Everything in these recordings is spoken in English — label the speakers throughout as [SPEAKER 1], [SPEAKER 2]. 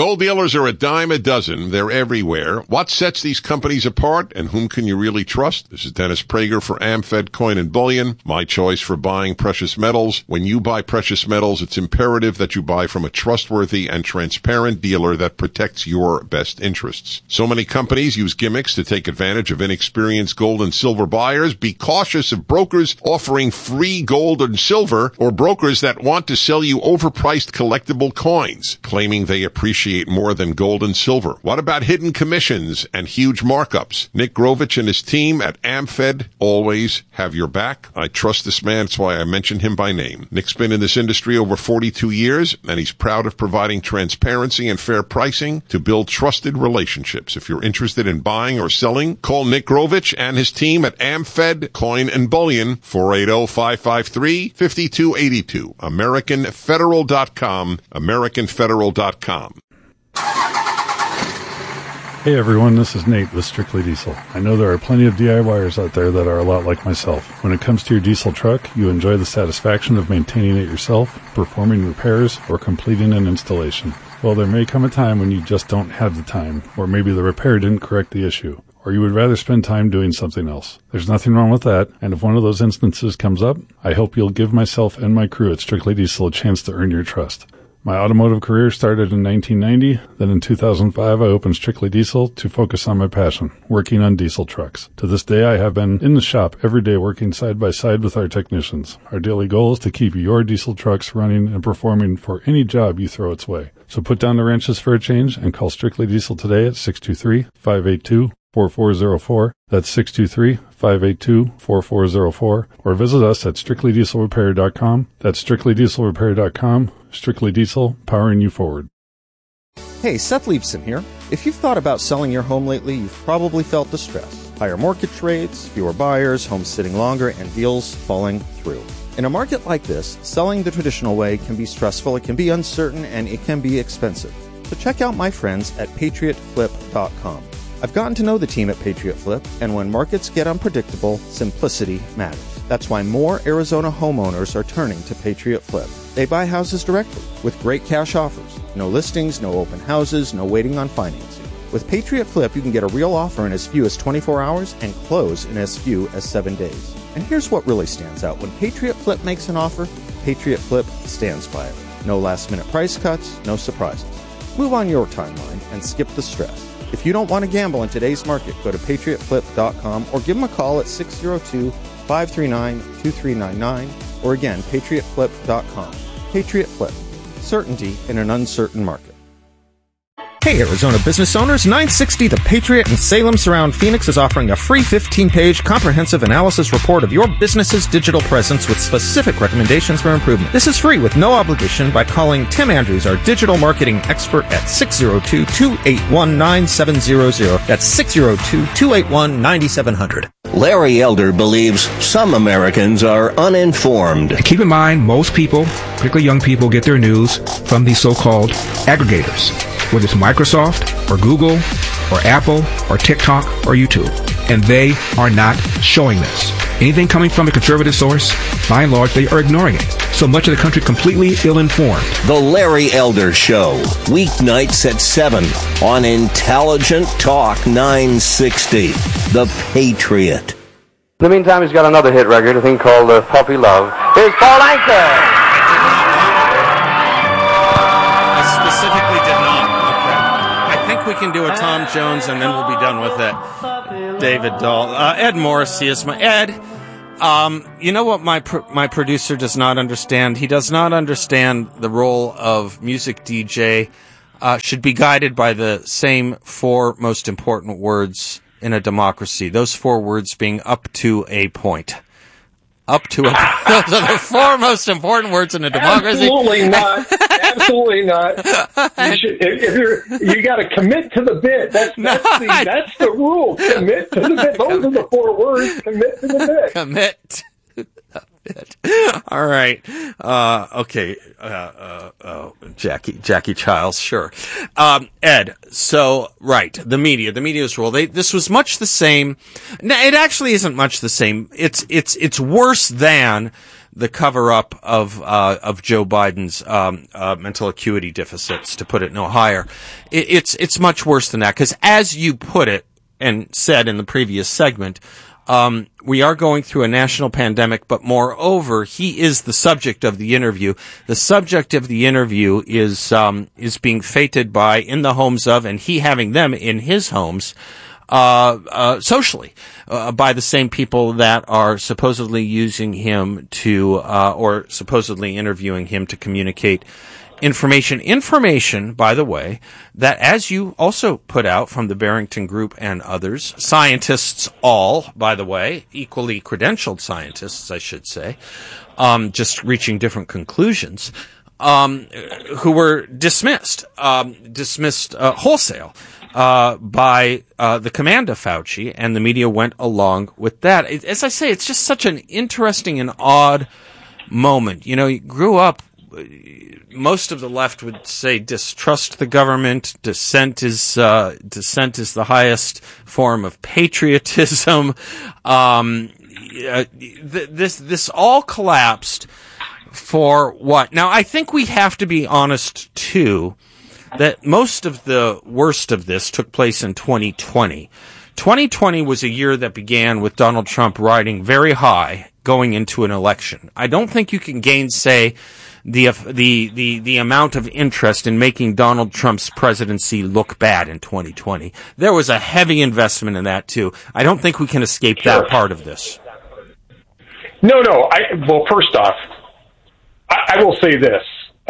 [SPEAKER 1] Gold dealers are a dime a dozen. They're everywhere. What sets these companies apart, and whom can you really trust? This is Dennis Prager for AmFed Coin and Bullion, my choice for buying precious metals. When you buy precious metals, it's imperative that you buy from a trustworthy and transparent dealer that protects your best interests. So many companies use gimmicks to take advantage of inexperienced gold and silver buyers. Be cautious of brokers offering free gold and silver, or brokers that want to sell you overpriced collectible coins, claiming they appreciate more than gold and silver. What about hidden commissions and huge markups? Nick Grovich and his team at AmFed always have your back. I trust this man. That's why I mentioned him by name. Nick's been in this industry over 42 years, and he's proud of providing transparency and fair pricing to build trusted relationships. If you're interested in buying or selling, call Nick Grovich and his team at AmFed Coin and Bullion, 480-553-5282. AmericanFederal.com, AmericanFederal.com.
[SPEAKER 2] Hey everyone, this is Nate with Strictly Diesel. I know there are plenty of DIYers out there that are a lot like myself. When it comes to your diesel truck, you enjoy the satisfaction of maintaining it yourself, performing repairs, or completing an installation. Well, there may come a time when you just don't have the time, or maybe the repair didn't correct the issue, or you would rather spend time doing something else. There's nothing wrong with that, and if one of those instances comes up, I hope you'll give myself and my crew at Strictly Diesel a chance to earn your trust. My automotive career started in 1990. Then in 2005, I opened Strictly Diesel to focus on my passion, working on diesel trucks. To this day, I have been in the shop every day working side by side with our technicians. Our daily goal is to keep your diesel trucks running and performing for any job you throw its way. So put down the wrenches for a change and call Strictly Diesel today at 623-582-4404. That's 623-582-4404. Or visit us at strictlydieselrepair.com. That's strictlydieselrepair.com. Strictly Diesel, powering you forward.
[SPEAKER 3] Hey, Seth Leibson here. If you've thought about selling your home lately, you've probably felt the stress. Higher mortgage rates, fewer buyers, homes sitting longer, and deals falling through. In a market like this, selling the traditional way can be stressful, it can be uncertain, and it can be expensive. So check out my friends at PatriotFlip.com. I've gotten to know the team at Patriot Flip, and when markets get unpredictable, simplicity matters. That's why more Arizona homeowners are turning to Patriot Flip. They buy houses directly with great cash offers. No listings, no open houses, no waiting on financing. With Patriot Flip, you can get a real offer in as few as 24 hours and close in as few as 7 days. And here's what really stands out. When Patriot Flip makes an offer, Patriot Flip stands by it. No last-minute price cuts, no surprises. Move on your timeline and skip the stress. If you don't want to gamble in today's market, go to PatriotFlip.com or give them a call at 602-539-2399 or again, PatriotFlip.com. Patriot Flip. Certainty in an uncertain market. Hey, Arizona business owners, 960 The Patriot in Salem Surround Phoenix is offering a free 15-page comprehensive analysis report of your business's digital presence with specific recommendations for improvement. This is free with no obligation by calling Tim Andrews, our digital marketing expert, at 602-281-9700. That's 602-281-9700.
[SPEAKER 4] Larry Elder believes some Americans are uninformed.
[SPEAKER 5] Keep in mind, most people, particularly young people, get their news from these so-called aggregators, whether it's Microsoft or Google or Apple or TikTok or YouTube. And they are not showing this. Anything coming from a conservative source, by and large, they are ignoring it. So much of the country completely ill-informed.
[SPEAKER 4] The Larry Elder Show, weeknights at 7 on Intelligent Talk 960. The Patriot.
[SPEAKER 6] In the meantime, he's got another hit record, a thing called Puppy Love. Here's Paul Anka.
[SPEAKER 7] We can do a Tom Jones and then we'll be done with it. David Dahl. Ed Morrissey is my Ed. You know what my producer does not understand? He does not understand the role of music DJ should be guided by the same four most important words in a democracy. Those four words being up to a point. Up to a point. Those are the four most important words in a democracy.
[SPEAKER 8] Absolutely not. Absolutely not. You got to commit to the bit. That's the rule. Commit to the bit. Those are the four words. Commit to the bit.
[SPEAKER 7] Commit All right. Okay. Jackie Childs. Sure. Ed. So, right. The media's role. This was much the same. No, it actually isn't much the same. It's worse than the cover-up of Joe Biden's, mental acuity deficits, to put it no higher. It's much worse than that, because as you put it and said in the previous segment, we are going through a national pandemic, but moreover, he is the subject of the interview. The subject of the interview is being feted by, in the homes of, and he having them in his homes, socially, by the same people that are supposedly using him to, or supposedly interviewing him to communicate information, by the way, that, as you also put out from the Barrington Group and others, scientists all, by the way, equally credentialed scientists, I should say, just reaching different conclusions, who were dismissed wholesale, by the command of Fauci, and the media went along with that. As I say, it's just such an interesting and odd moment. You know, you grew up, most of the left would say distrust the government. Dissent is the highest form of patriotism. This all collapsed for what? Now, I think we have to be honest too, that most of the worst of this took place in 2020. 2020 was a year that began with Donald Trump riding very high going into an election. I don't think you can gainsay the amount of interest in making Donald Trump's presidency look bad in 2020. There was a heavy investment in that too. I don't think we can escape that part of this.
[SPEAKER 8] No. Well, first off, I will say this: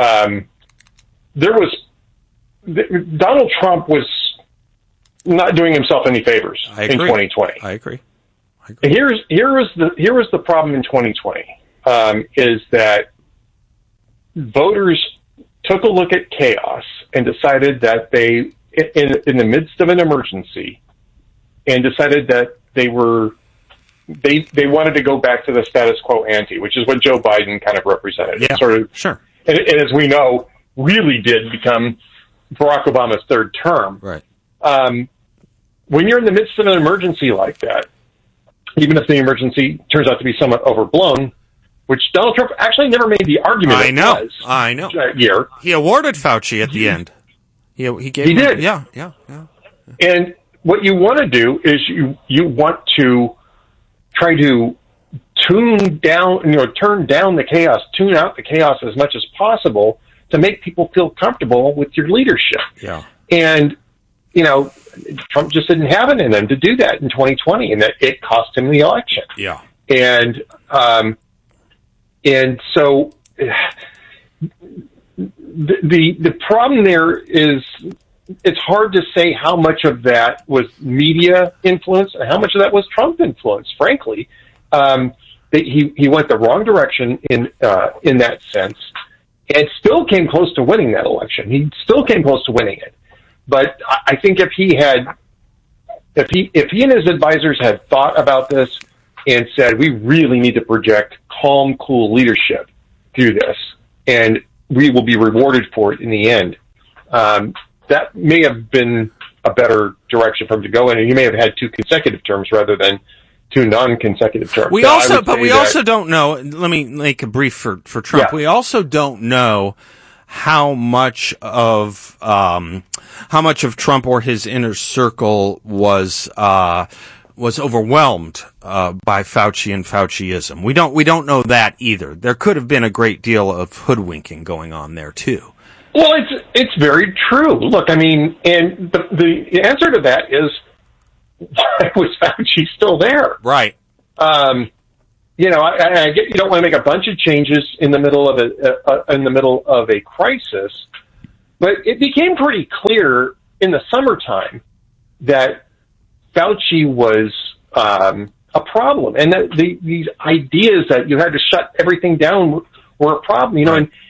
[SPEAKER 8] Donald Trump was not doing himself any favors in 2020.
[SPEAKER 7] I agree.
[SPEAKER 8] Here was the problem in 2020, is that voters took a look at chaos and decided that they, in the midst of an emergency, and decided that they wanted to go back to the status quo ante, which is what Joe Biden kind of represented.
[SPEAKER 7] Yeah,
[SPEAKER 8] sort of,
[SPEAKER 7] sure.
[SPEAKER 8] And as we know, really did become Barack Obama's third term.
[SPEAKER 7] Right.
[SPEAKER 8] When you're in the midst of an emergency like that, even if the emergency turns out to be somewhat overblown, which Donald Trump actually never made the argument.
[SPEAKER 7] I know.
[SPEAKER 8] That year.
[SPEAKER 7] He awarded Fauci at the end. He
[SPEAKER 8] did.
[SPEAKER 7] Yeah.
[SPEAKER 8] And what you want to do is you want to try to turn down the chaos, tune out the chaos as much as possible to make people feel comfortable with your leadership.
[SPEAKER 7] Yeah. And,
[SPEAKER 8] Trump just didn't have it in him to do that in 2020, and that it cost him the election.
[SPEAKER 7] Yeah.
[SPEAKER 8] And so the problem there is, it's hard to say how much of that was media influence and how much of that was Trump influence, frankly. He went the wrong direction in that sense, and still came close to winning that election. He still came close to winning it. But I think if he and his advisors had thought about this and said, we really need to project calm, cool leadership through this, and we will be rewarded for it in the end, that may have been a better direction for him to go in, and you may have had 2 consecutive terms rather than 2 non-consecutive terms.
[SPEAKER 7] We also don't know. Let me make a brief for Trump. Yeah. We also don't know how much of Trump or his inner circle was overwhelmed by Fauci and Fauciism. We don't know that either. There could have been a great deal of hoodwinking going on there too.
[SPEAKER 8] Well, it's very true. Look, I mean, and the answer to that is, why was Fauci still there?
[SPEAKER 7] Right.
[SPEAKER 8] I get you don't want to make a bunch of changes in the middle of a crisis, but it became pretty clear in the summertime that Fauci was a problem, and that these ideas that you had to shut everything down were a problem.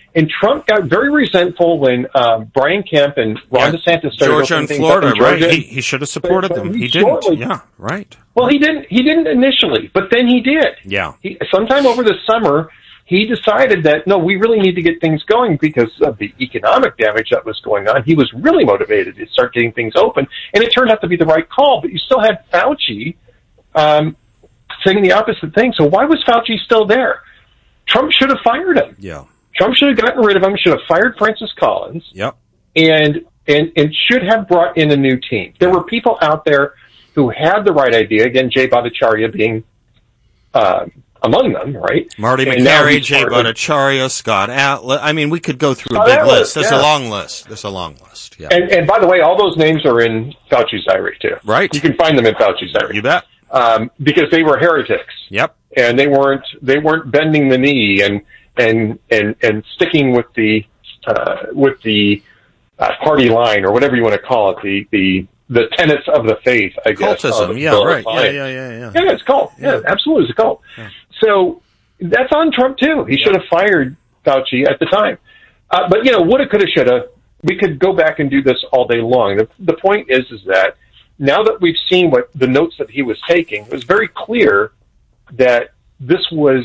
[SPEAKER 8] And Trump got very resentful when Brian Kemp and Ron DeSantis started
[SPEAKER 7] Georgia and Florida, right? He should have supported them. He didn't. Yeah, right.
[SPEAKER 8] Well, he didn't initially, but then he did.
[SPEAKER 7] Yeah.
[SPEAKER 8] Sometime over the summer, he decided that, no, we really need to get things going because of the economic damage that was going on. He was really motivated to start getting things open, and it turned out to be the right call. But you still had Fauci saying the opposite thing. So why was Fauci still there? Trump should have fired him.
[SPEAKER 7] Yeah.
[SPEAKER 8] Trump should have gotten rid of him, should have fired Francis Collins.
[SPEAKER 7] Yep.
[SPEAKER 8] And should have brought in a new team. There were people out there who had the right idea. Again, Jay Bhattacharya being among them, right?
[SPEAKER 7] Marty McCary, Jay Bhattacharya, Scott Atlas. I mean, we could go through a big list. There's a long list. Yeah.
[SPEAKER 8] And by the way, all those names are in Fauci's diary too.
[SPEAKER 7] Right.
[SPEAKER 8] You can find them in Fauci's diary.
[SPEAKER 7] You bet.
[SPEAKER 8] Because they were heretics.
[SPEAKER 7] Yep.
[SPEAKER 8] And they weren't bending the knee and sticking with the party line or whatever you want to call it, the tenets of the faith, I guess.
[SPEAKER 7] Cultism, yeah, right. Yeah.
[SPEAKER 8] Yeah, it's cult. Yeah, absolutely, it's a cult. Yeah. So that's on Trump too. He should have fired Fauci at the time. But woulda, coulda, shoulda. We could go back and do this all day long. The point is that now that we've seen what the notes that he was taking, it was very clear that this was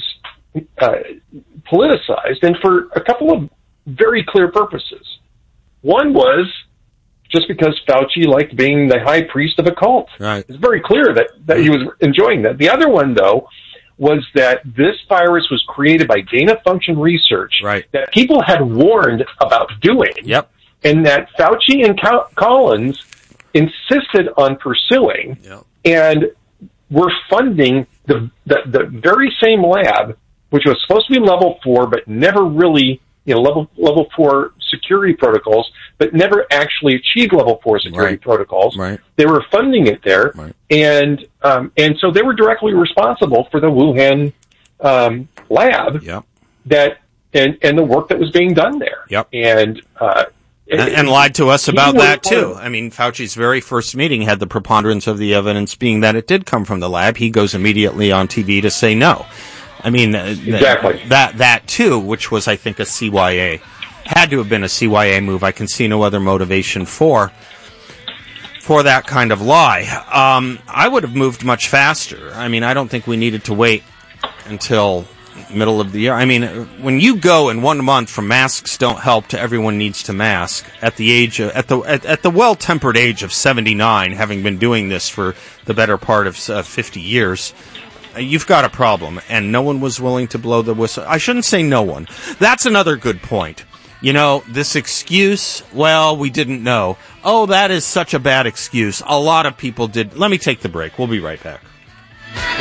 [SPEAKER 8] politicized, and for a couple of very clear purposes. One was just because Fauci liked being the high priest of a cult.
[SPEAKER 7] Right.
[SPEAKER 8] It's very clear that he was enjoying that. The other one, though, was that this virus was created by gain-of-function research that people had warned about doing.
[SPEAKER 7] Yep.
[SPEAKER 8] And that Fauci and Collins insisted on pursuing, and were funding the very same lab, which was supposed to be level 4, but never really, level 4 security protocols, but never actually achieved level 4 security protocols.
[SPEAKER 7] Right.
[SPEAKER 8] They were funding it there, and so they were directly responsible for the Wuhan lab that and the work that was being done there.
[SPEAKER 7] Yep.
[SPEAKER 8] And
[SPEAKER 7] lied to us about that, too. I mean, Fauci's very first meeting had the preponderance of the evidence being that it did come from the lab. He goes immediately on TV to say no. I mean,
[SPEAKER 8] exactly.
[SPEAKER 7] That too, which was, I think, a CYA. Had to have been a CYA move. I can see no other motivation for that kind of lie. I would have moved much faster. I mean, I don't think we needed to wait until middle of the year. I mean, when you go in 1 month from masks don't help to everyone needs to mask at the age of, at the well-tempered age of 79, having been doing this for the better part of 50 years, you've got a problem, and no one was willing to blow the whistle. I shouldn't say no one. That's another good point. This excuse, well, we didn't know. Oh, that is such a bad excuse. A lot of people did. Let me take the break. We'll be right back.